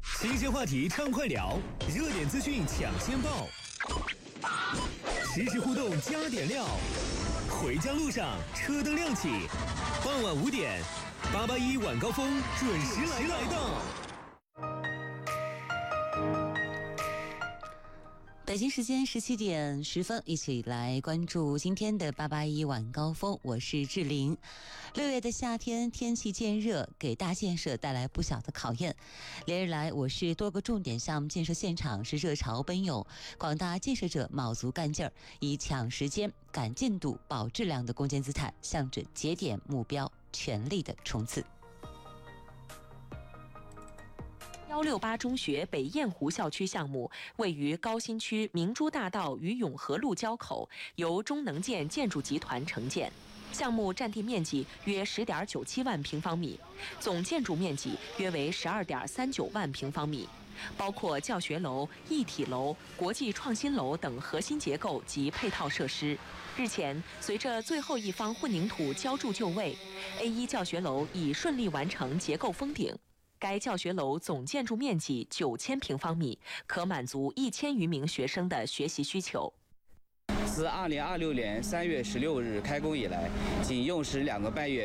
新鲜话题畅快聊，热点资讯抢先报，实时互动加点料。回家路上车灯亮起，傍晚5点，881晚高峰准时来到。 北京时间17点10分，一起来关注今天的881晚高峰。我是志玲。6月的夏天，天气渐热，给大建设带来不小的考验。连日来，我市多个重点项目建设现场是热潮奔涌，广大建设者卯足干劲儿，以抢时间、赶进度、保质量的攻坚姿态，向着节点目标全力的冲刺。 168中学北雁湖校区项目位于高新区明珠大道与永和路交口，由中能建建筑集团承建。项目占地面积约10.97万平方米，总建筑面积约为12.39万平方米，包括教学楼、一体楼、国际创新楼等核心结构及配套设施。日前，随着最后一方混凝土浇筑就位 ，A1 教学楼已顺利完成结构封顶。该教学楼总建筑面积9000平方米，可满足1000余名学生的学习需求。 自2026年3月16日开工以来，仅用时2个半月